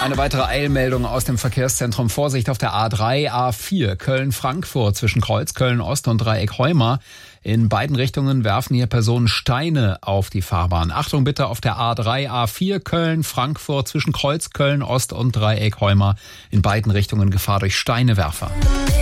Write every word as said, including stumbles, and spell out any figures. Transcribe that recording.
Eine weitere Eilmeldung aus dem Verkehrszentrum. Vorsicht auf der A drei, A vier, Köln-Frankfurt zwischen Kreuzköln-Ost und Dreieck Heuma. In beiden Richtungen werfen hier Personen Steine auf die Fahrbahn. Achtung bitte auf der A drei, A vier, Köln-Frankfurt zwischen Kreuzköln-Ost und Dreieck Heuma. In beiden Richtungen Gefahr durch Steinewerfer.